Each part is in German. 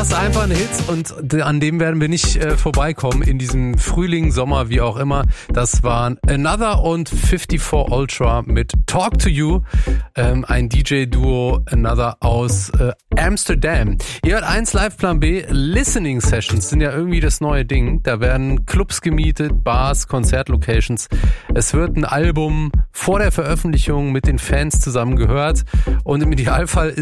Das ist einfach ein Hit und an dem werden wir nicht vorbeikommen in diesem Frühling, Sommer, wie auch immer. Das waren Another und 54 Ultra mit Talk to You, ein DJ-Duo Another aus Amsterdam. Ihr hört 1 Live Plan B, Listening Sessions sind ja irgendwie das neue Ding. Da werden Clubs gemietet, Bars, Konzertlocations. Es wird ein Album vor der Veröffentlichung mit den Fans zusammen gehört und im Idealfall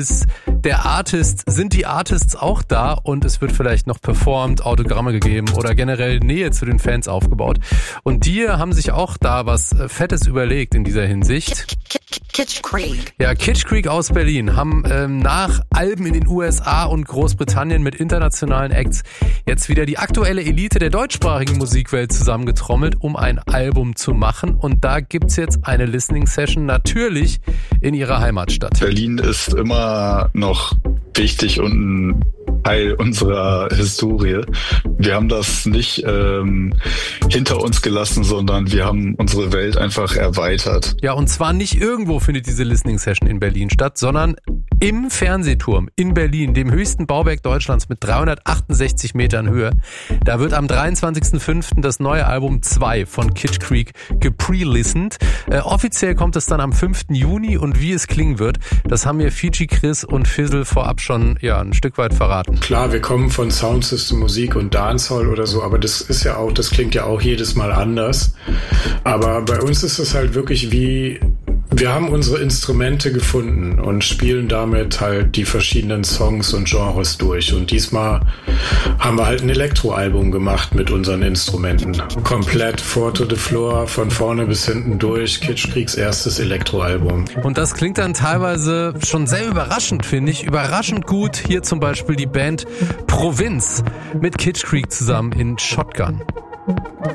sind die Artists auch da und es wird vielleicht noch performt, Autogramme gegeben oder generell Nähe zu den Fans aufgebaut. Und die haben sich auch da was Fettes überlegt in dieser Hinsicht. Kitsch Creek. Ja, Kitsch Creek aus Berlin haben nach Alben in den USA und Großbritannien mit internationalen Acts jetzt wieder die aktuelle Elite der deutschsprachigen Musikwelt zusammengetrommelt, um ein Album zu machen. Und da gibt's jetzt eine Listening Session, natürlich in ihrer Heimatstadt. Berlin ist immer noch wichtig und ein Teil unserer Historie. Wir haben das nicht hinter uns gelassen, sondern wir haben unsere Welt einfach erweitert. Ja, und zwar nicht irgendwo findet diese Listening Session in Berlin statt, sondern im Fernsehturm in Berlin, dem höchsten Bauwerk Deutschlands mit 368 Metern Höhe. Da wird am 23.05. das neue Album 2 von Kitsch Creek gepre-listened. Offiziell kommt es dann am 5. Juni und wie es klingen wird, das haben mir Fiji Chris und Fizzle vorab schon ein Stück weit verraten. Klar, wir kommen von Soundsystem Musik und Dancehall oder so, aber das klingt ja auch jedes Mal anders. Aber bei uns ist es halt wirklich wir haben unsere Instrumente gefunden und spielen damit halt die verschiedenen Songs und Genres durch. Und diesmal haben wir halt ein Elektroalbum gemacht mit unseren Instrumenten. Komplett Four to the Floor, von vorne bis hinten durch. Kitsch Creeks erstes Elektroalbum. Und das klingt dann teilweise schon sehr überraschend, finde ich. Überraschend gut. Hier zum Beispiel die Band Provinz mit Kitsch Creek zusammen in Shotgun.